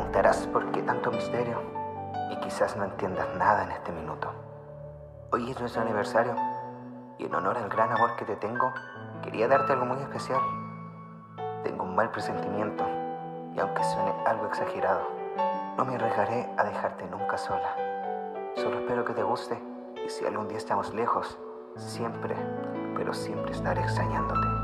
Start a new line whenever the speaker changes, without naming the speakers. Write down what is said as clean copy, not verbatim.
preguntarás por qué tanto misterio y quizás no entiendas nada en este minuto. Hoy es nuestro aniversario y en honor al gran amor que te tengo, quería darte algo muy especial. Tengo un mal presentimiento y aunque suene algo exagerado, no me arriesgaré a dejarte nunca sola. Solo espero que te guste y si algún día estamos lejos, siempre, pero siempre estaré extrañándote.